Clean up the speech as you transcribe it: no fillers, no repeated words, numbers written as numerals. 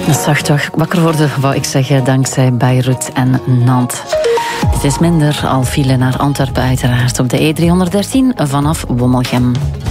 Zacht wakker worden, wou ik zeggen, dankzij Beirut en Nantes. Het is minder, al file naar Antwerpen uiteraard op de E313 vanaf Wommelgem.